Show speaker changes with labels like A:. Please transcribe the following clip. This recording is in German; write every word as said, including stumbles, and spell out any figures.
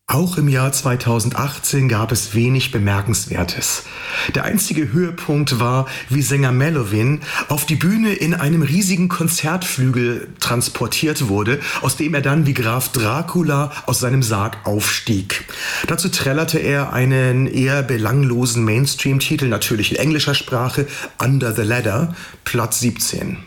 A: Auch im Jahr zweitausendachtzehn gab es wenig Bemerkenswertes. Der einzige Höhepunkt war, wie Sänger Melvin auf die Bühne in einem riesigen Konzertflügel transportiert wurde, aus dem er dann wie Graf Dracula aus seinem Sarg aufstieg. Dazu trällerte er einen eher belanglosen Mainstream-Titel, natürlich in englischer Sprache, Under the Ladder, Platz siebzehn.